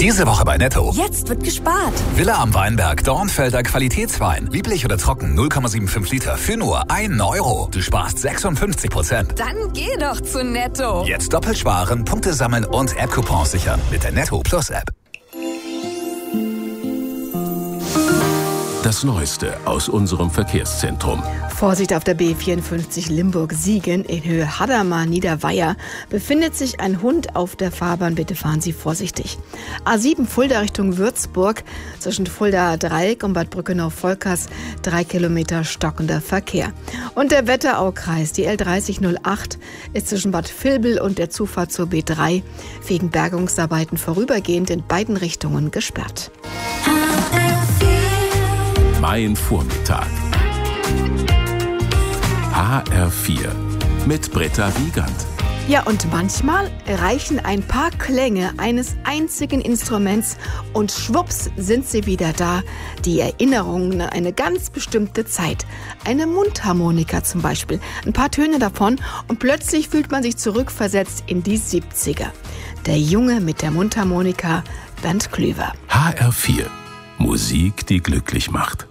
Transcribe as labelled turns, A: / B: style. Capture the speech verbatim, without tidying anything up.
A: Diese Woche bei Netto.
B: Jetzt wird gespart.
A: Villa am Weinberg, Dornfelder Qualitätswein. Lieblich oder trocken, null Komma fünfundsiebzig Liter für nur einen Euro. Du sparst sechsundfünfzig Prozent.
B: Dann geh doch zu Netto.
A: Jetzt doppelt sparen, Punkte sammeln und App-Coupons sichern mit der Netto Plus App.
C: Das Neueste aus unserem Verkehrszentrum.
D: Vorsicht auf der B vierundfünfzig Limburg-Siegen in Höhe Hadamar-Niederweier befindet sich ein Hund auf der Fahrbahn. Bitte fahren Sie vorsichtig. A sieben Fulda Richtung Würzburg zwischen Fulda Dreieck und Bad Brückenau-Volkers drei Kilometer stockender Verkehr. Und der Wetteraukreis, die L dreißig null acht, ist zwischen Bad Vilbel und der Zufahrt zur B drei wegen Bergungsarbeiten vorübergehend in beiden Richtungen gesperrt.
C: Mein Vormittag. H R vier mit Britta Wiegand.
D: Ja, und manchmal reichen ein paar Klänge eines einzigen Instruments und schwupps sind sie wieder da. Die Erinnerungen an eine ganz bestimmte Zeit. Eine Mundharmonika zum Beispiel. Ein paar Töne davon und plötzlich fühlt man sich zurückversetzt in die siebziger. Der Junge mit der Mundharmonika, Bernd Klüver.
C: H R vier. Musik, die glücklich macht.